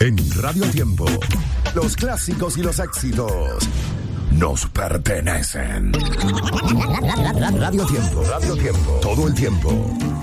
En Radio Tiempo, los clásicos y los éxitos nos pertenecen. Radio Tiempo, todo el tiempo.